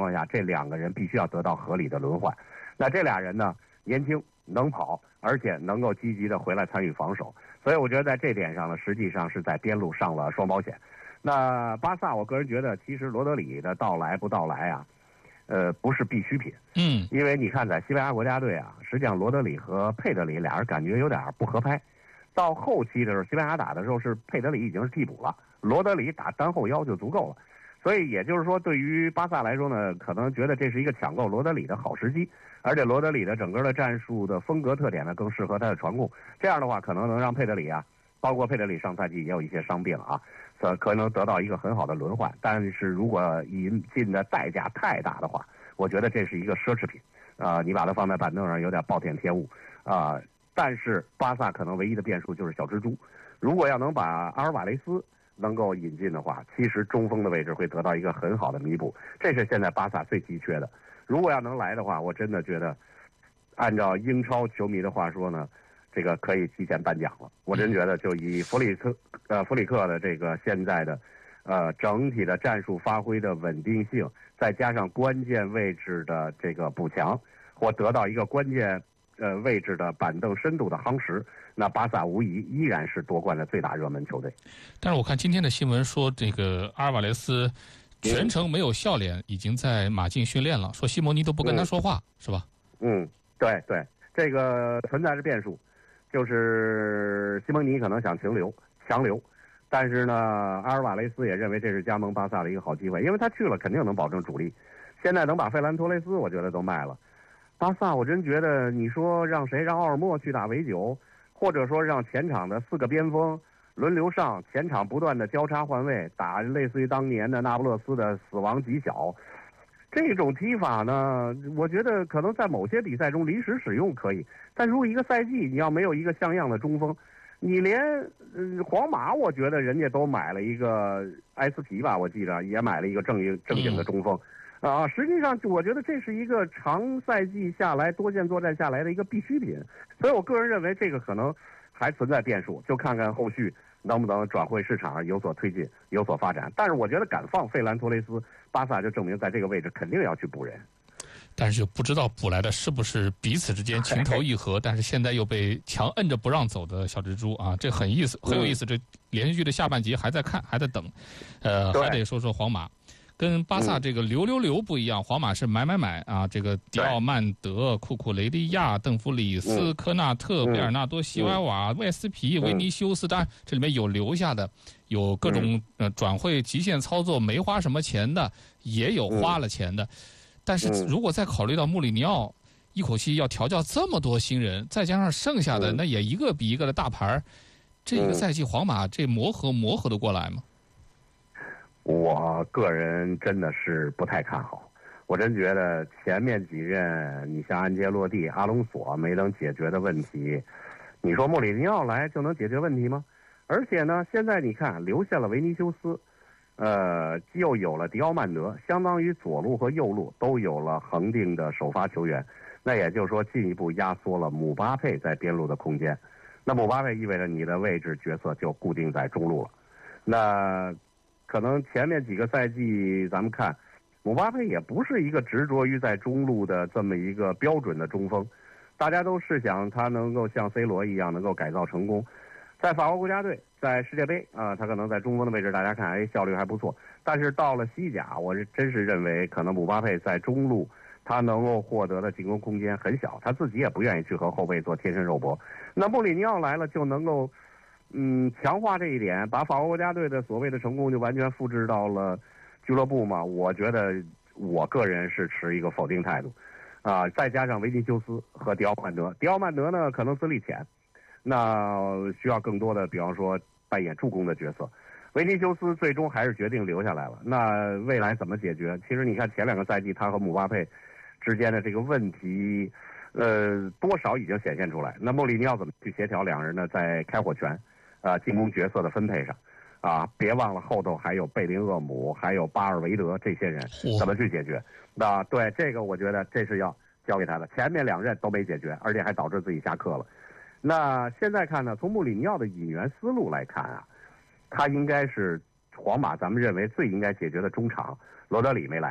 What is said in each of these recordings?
况下，这两个人必须要得到合理的轮换。那这俩人呢，年轻能跑，而且能够积极的回来参与防守，所以我觉得在这点上呢，实际上是在边路上了双保险。那巴萨，我个人觉得，其实罗德里的到来不到来啊，不是必需品。因为你看，在西班牙国家队啊，实际上罗德里和佩德里俩人感觉有点不合拍。到后期的时候，西班牙打的时候是佩德里已经是替补了，罗德里打单后腰就足够了。所以也就是说，对于巴萨来说呢，可能觉得这是一个抢购罗德里的好时机，而且罗德里的整个的战术的风格特点呢，更适合他的传控。这样的话，可能能让佩德里啊，包括佩德里上赛季也有一些伤病啊，可能得到一个很好的轮换。但是如果引进的代价太大的话，我觉得这是一个奢侈品你把它放在板凳上有点暴殄天物但是巴萨可能唯一的变数就是小蜘蛛，如果要能把阿尔瓦雷斯能够引进的话，其实中锋的位置会得到一个很好的弥补，这是现在巴萨最急缺的。如果要能来的话，我真的觉得，按照英超球迷的话说呢，这个可以提前颁奖了。我真觉得，就以弗里克的这个现在的整体的战术发挥的稳定性，再加上关键位置的这个补强，或得到一个关键位置的板凳深度的夯实，那巴萨无疑依然是夺冠的最大热门球队。 但是我看今天的新闻说，这个阿尔瓦雷斯全程没有笑脸，已经在马竞训练了，说西蒙尼都不跟他说话，是吧？ 对，这个存在着变数，就是西蒙尼可能想强留，但是呢，阿尔瓦雷斯也认为这是加盟巴萨的一个好机会，因为他去了肯定能保证主力。现在能把费兰托雷斯，我觉得都卖了。巴萨，我真觉得你说让谁，让奥尔莫去打维9，或者说让前场的4个边锋轮流上，前场不断的交叉换位，打类似于当年的那不勒斯的死亡极小，这种踢法呢，我觉得可能在某些比赛中临时使用可以，但如果一个赛季你要没有一个像样的中锋，你连皇马，我觉得人家都买了一个埃斯皮吧，我记着也买了一个正经的中锋。实际上我觉得这是一个长赛季下来多线作战下来的一个必需品，所以我个人认为这个可能还存在变数，就看看后续能不能转会市场有所推进有所发展。但是我觉得敢放费兰托雷斯，巴萨就证明在这个位置肯定要去补人， 但是就不知道补来的是不是彼此之间情投意合，但是现在又被强摁着不让走的小蜘蛛啊，这很有意思。这连续剧的下半集还在看，还在等，还得说说皇马。跟巴萨这个流不一样，皇马是买啊，这个迪奥曼德、库库雷利亚、邓弗里斯、科纳特、贝尔纳多、席维瓦、魏斯皮、维尼修斯，当然这里面有留下的，有各种转会极限操作没花什么钱的，也有花了钱的。但是如果再考虑到穆里尼奥一口气要调教这么多新人，再加上剩下的那也一个比一个的大牌，这一个赛季皇马这磨合得过来吗？ 我个人真的是不太看好，我真觉得前面几任你像安切洛蒂、阿隆索没能解决的问题，你说穆里尼奥来就能解决问题吗？而且呢，现在你看留下了维尼修斯，又有了迪奥曼德，相当于左路和右路都有了恒定的首发球员，那也就是说进一步压缩了姆巴佩在边路的空间。那姆巴佩意味着你的位置角色就固定在中路了，那可能前面几个赛季咱们看姆巴佩也不是一个执着于在中路的这么一个标准的中锋，大家都是想他能够像 C 罗一样能够改造成功，在法国国家队在世界杯他可能在中锋的位置大家看效率还不错，但是到了西甲我真是认为可能姆巴佩在中路他能够获得的进攻空间很小，他自己也不愿意去和后卫做贴身肉搏。那穆里尼奥来了就能够强化这一点，把法国国家队的所谓的成功就完全复制到了俱乐部嘛？我觉得我个人是持一个否定态度，再加上维尼修斯和迪奥曼德呢可能资历浅，那需要更多的比方说扮演助攻的角色。维尼修斯最终还是决定留下来了，那未来怎么解决？其实你看前2个赛季他和姆巴佩之间的这个问题，多少已经显现出来。那穆里尼奥怎么去协调两人呢？在开火权进攻角色的分配上，别忘了后头还有贝林厄姆，还有巴尔维德这些人怎么去解决？对这个我觉得这是要交给他的。前面2任都没解决，而且还导致自己下课了。那现在看呢，从穆里尼奥的引援思路来看他应该是皇马咱们认为最应该解决的中场，罗德里没来，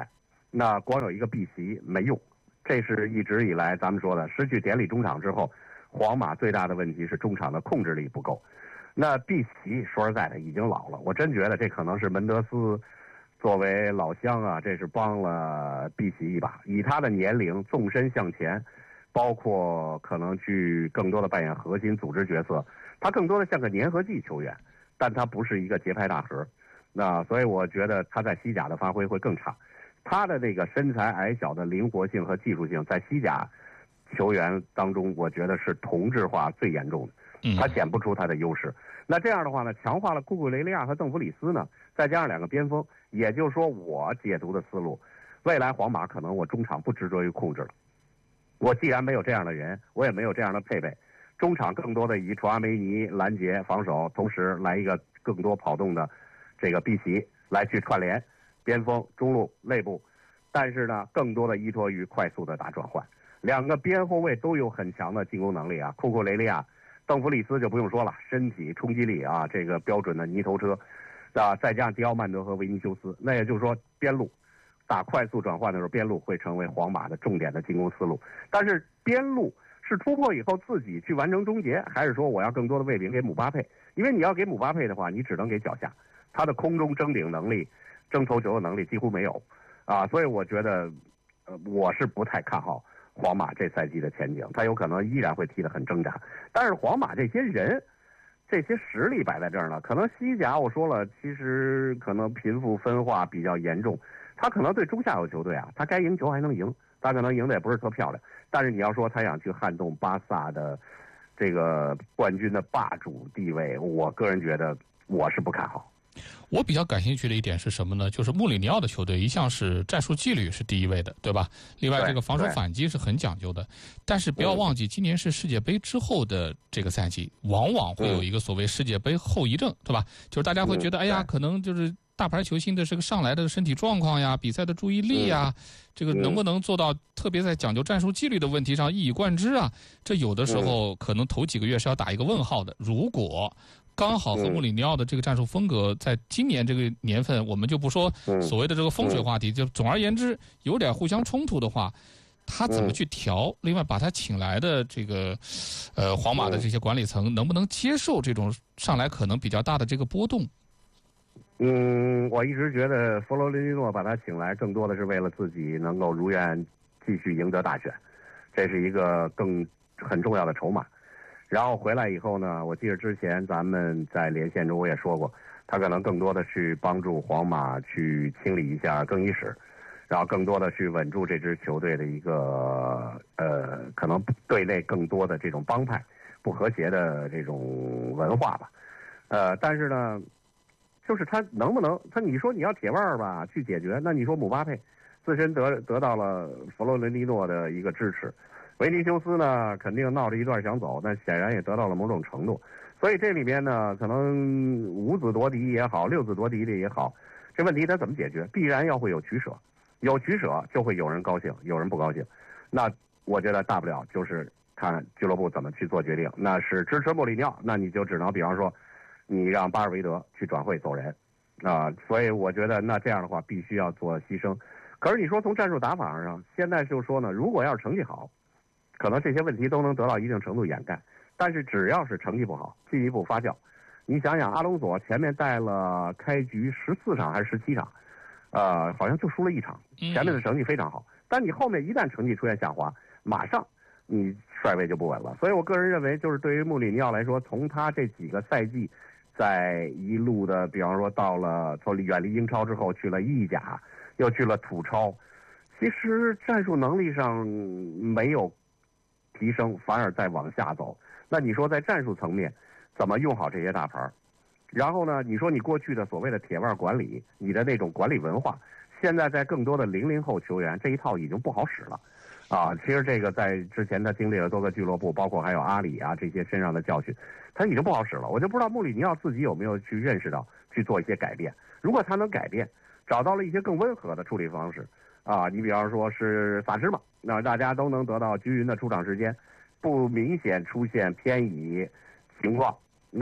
那光有一个碧玺没用，这是一直以来咱们说的，失去典礼中场之后，皇马最大的问题是中场的控制力不够。那碧玺说实在的已经老了，我真觉得这可能是门德斯作为老乡啊，这是帮了碧玺一把。以他的年龄纵身向前，包括可能去更多的扮演核心组织角色，他更多的像个粘合剂球员，但他不是一个节拍大核。那所以我觉得他在西甲的发挥会更差。他的那个身材矮小的灵活性和技术性，在西甲球员当中，我觉得是同质化最严重的。他显不出他的优势。那这样的话呢，强化了库库雷利亚和邓弗里斯呢，再加上两个边锋，也就是说，我解读的思路，未来皇马可能我中场不执着于控制了。我既然没有这样的人，我也没有这样的配备，中场更多的以楚阿梅尼拦截防守，同时来一个更多跑动的这个碧玺来去串联边锋、中路、内部，但是呢，更多的依托于快速的打转换。两个边后卫都有很强的进攻能力啊，库库雷利亚。邓弗里斯就不用说了，身体冲击力啊，这个标准的泥头车，啊，再加上迪奥曼德和维尼修斯，那也就是说边路打快速转换的时候，边路会成为皇马的重点的进攻思路。但是边路是突破以后自己去完成终结，还是说我要更多的喂饼给姆巴佩？因为你要给姆巴佩的话，你只能给脚下，他的空中争顶能力、争头球的能力几乎没有，啊，所以我觉得，我是不太看好皇马这赛季的前景，他有可能依然会踢得很挣扎。但是皇马这些人、这些实力摆在这儿呢，可能西甲我说了，其实可能贫富分化比较严重，他可能对中下游球队啊，他该赢球还能赢，他可能赢得也不是特漂亮。但是你要说他想去撼动巴萨的这个冠军的霸主地位，我个人觉得我是不看好。 我比较感兴趣的一点是什么呢？就是穆里尼奥的球队一向是战术纪律是第一位的，对吧？另外，这个防守反击是很讲究的。但是不要忘记，今年是世界杯之后的这个赛季，往往会有一个所谓世界杯后遗症，对吧？就是大家会觉得，哎呀，可能就是大牌球星的这个上来的身体状况呀、比赛的注意力呀，这个能不能做到，特别在讲究战术纪律的问题上一以贯之啊？这有的时候可能头几个月是要打一个问号的。如果刚好和穆里尼奥的这个战术风格，在今年这个年份，我们就不说所谓的这个风水话题，就总而言之有点互相冲突的话，他怎么去调？另外，把他请来的这个皇马的这些管理层能不能接受这种上来可能比较大的这个波动？ 我一直觉得弗洛伦蒂诺把他请来，更多的是为了自己能够如愿继续赢得大选，这是一个很重要的筹码。然后回来以后呢，我记得之前咱们在连线中我也说过，他可能更多的去帮助皇马去清理一下更衣室，然后更多的去稳住这支球队的一个可能队内更多的这种帮派不和谐的这种文化吧。但是呢，就是他能不能你说你要铁腕吧去解决，那你说姆巴佩自身得到了弗洛伦蒂诺的一个支持。维尼修斯呢，肯定闹着一段想走，但显然也得到了某种程度。所以这里边呢，可能五子夺嫡也好，六子夺嫡的也好，这问题他怎么解决？必然要会有取舍，有取舍就会有人高兴，有人不高兴。那我觉得大不了就是看俱乐部怎么去做决定。那是支持穆里尼奥，那你就只能比方说，你让巴尔韦德去转会走人，所以我觉得那这样的话必须要做牺牲。可是你说从战术打法上，现在就说呢，如果要是成绩好，可能这些问题都能得到一定程度掩盖，但是只要是成绩不好，进一步发酵，你想想，阿隆索前面带了开局14场还是17场，好像就输了1场，前面的成绩非常好，但你后面一旦成绩出现下滑，马上你帅位就不稳了。所以我个人认为，就是对于穆里尼奥来说，从他这几个赛季，在一路的，比方说到了从远离英超之后，去了意甲，又去了土超，其实战术能力上没有提升，反而在往下走。那你说在战术层面怎么用好这些大牌？然后呢，你说你过去的所谓的铁腕管理，你的那种管理文化，现在在更多的00后球员这一套已经不好使了啊。其实这个在之前他经历了多个俱乐部，包括还有阿里啊这些身上的教训，他已经不好使了。我就不知道穆里尼奥自己有没有去认识到，去做一些改变。如果他能改变，找到了一些更温和的处理方式啊，你比方说是萨芝嘛，那大家都能得到均匀的出场时间，不明显出现偏移情况，那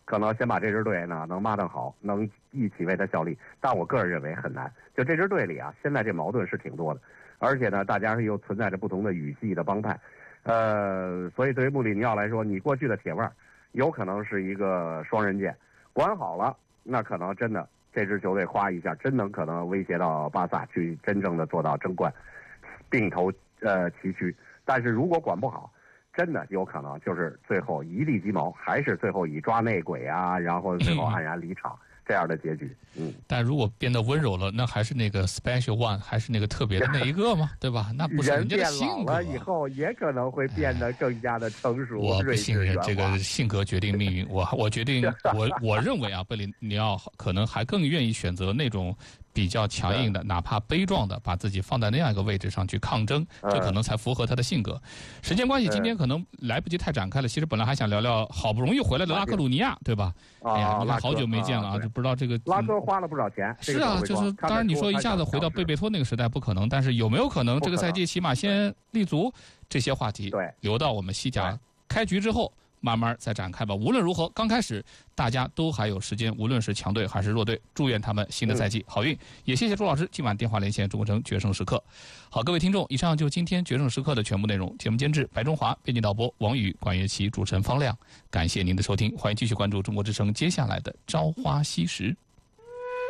可能先把这支队呢能抹得好，能一起为他效力。但我个人认为很难。就这支队里啊，现在这矛盾是挺多的，而且呢，大家又存在着不同的语系的帮派。所以对于穆里尼奥来说，你过去的铁腕有可能是一个双刃剑，管好了，那可能真的这支球队哗一下，真能可能威胁到巴萨去真正的做到争冠，并头齐驱。但是如果管不好，真的有可能就是最后一地鸡毛，还是最后以抓内鬼啊，然后最后黯然离场这样的结局。 但如果变得温柔了，那还是那个 special one， 还是那个特别的那一个吗？对吧？那不是人家的性格。 人变老了以后，也可能会变得更加的成熟。 我不信任这个性格决定命运。我决定，我认为啊，贝里尼奥可能还更愿意选择那种比较强硬的，哪怕悲壮的，把自己放在那样一个位置上去抗争，这可能才符合他的性格。时间关系，今天可能来不及太展开了。其实本来还想聊聊好不容易回来的拉克鲁尼亚，对吧？哎呀，你看好久没见了啊，就不知道这个拉科花了不少钱。 是啊，就是当然你说一下子回到贝贝托那个时代不可能，但是有没有可能这个赛季起码先立足？这些话题留到我们西甲开局之后慢慢再展开吧。无论如何，刚开始大家都还有时间，无论是强队还是弱队，祝愿他们新的赛季好运。也谢谢朱老师今晚电话连线中国城决胜时刻。好，各位听众，以上就是今天决胜时刻的全部内容。节目监制白中华，编辑导播王宇、管乐琪，主持人方亮。感谢您的收听，欢迎继续关注中国之声接下来的朝花夕拾。